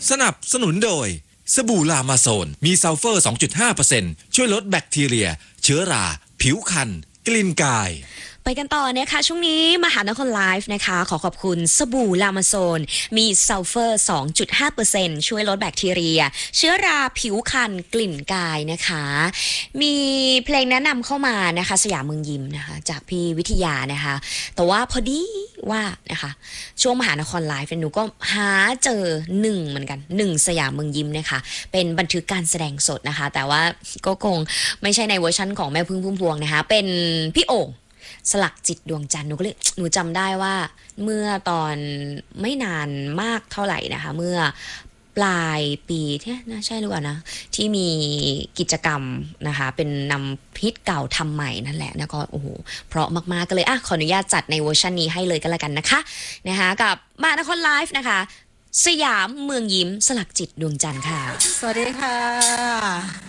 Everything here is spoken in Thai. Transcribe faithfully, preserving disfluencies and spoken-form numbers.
สนับสนุนโดยสบู่ลามาโซนมีซัลเฟอร์ สองจุดห้าเปอร์เซ็นต์ ช่วยลดแบคทีเรียเชื้อราผิวคันกลิ่นกายไปกันต่อนะคะช่วงนี้มหานครไลฟ์นะคะขอขอบคุณสบู่ลามาโซนมีซัลเฟอร์ สองจุดห้าเปอร์เซ็นต์ ช่วยลดแบคทีเรียเชื้อราผิวคันกลิ่นกายนะคะมีเพลงแนะนำเข้ามานะคะสยามเมืองยิ้มนะคะจากพี่วิทยานะคะแต่ว่าพอดีว่านะคะช่วงมหานครไลฟ์หนูก็หาเจอหนึ่งเหมือนกันหนึ่งสยามเมืองยิ้มนะคะเป็นบันทึกการแสดงสดนะคะแต่ว่าก็คงไม่ใช่ในเวอร์ชั่นของแม่พึ่งพุ่มพวงนะคะเป็นพี่โอ่งสลักจิตดวงจันทร์หนูก็เลยหนูจำได้ว่าเมื่อตอนไม่นานมากเท่าไหร่นะคะเมื่อปลายปีที่น่าใช่หรือเปล่านะที่มีกิจกรรมนะคะเป็นนำฮิตเก่าทำใหม่นั่นแหละนะก็โอ้โหเพราะมากๆก็เลยอ่ะขออนุญาตจัดในเวอร์ชันนี้ให้เลยก็แล้วกันนะคะนะคะกับมหานครไลฟ์นะคะสยามเมืองยิ้มสลักจิตดวงจันทร์ค่ะสวัสดีค่ะ